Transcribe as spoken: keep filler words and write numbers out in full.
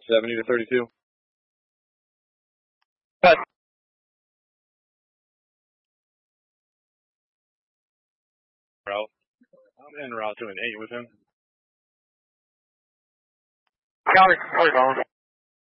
seventy to thirty-two. Cut. Route. I'm en route to an eight with him. Copy. Copy, phone.